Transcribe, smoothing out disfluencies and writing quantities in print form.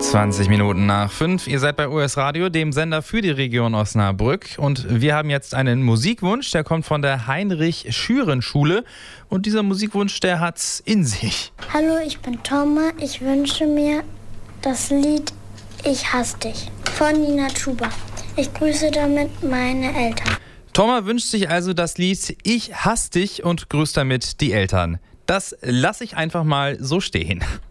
20 Minuten nach 5. Ihr seid bei US Radio, dem Sender für die Region Osnabrück. Und wir haben jetzt einen Musikwunsch, der kommt von der Heinrich-Schüren-Schule. Und dieser Musikwunsch, der hat's in sich. Hallo, ich bin Thomas. Ich wünsche mir das Lied Ich hasse dich von Nina Chuba. Ich grüße damit meine Eltern. Thomas wünscht sich also das Lied Ich hasse dich und grüßt damit die Eltern. Das lasse ich einfach mal so stehen.